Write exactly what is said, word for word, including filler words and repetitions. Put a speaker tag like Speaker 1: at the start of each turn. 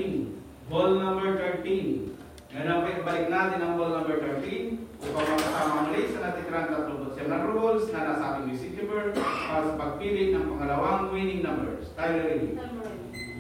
Speaker 1: thirteen. Ball number thirteen. Ngayon, balik natin ang ball number thirteen upang makasama ang late sa natitirang tatlong na rules na nasa ating receiver para sa pagpili ng pangalawang winning numbers. Tayo ready?